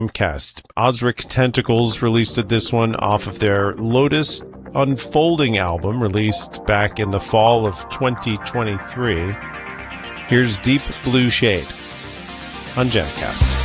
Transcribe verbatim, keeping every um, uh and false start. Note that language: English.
Cast. Ozric Tentacles released this one off of their Lotus Unfolding album, released back in the fall of twenty twenty-three. Here's Deep Blue Shade on Jamcast.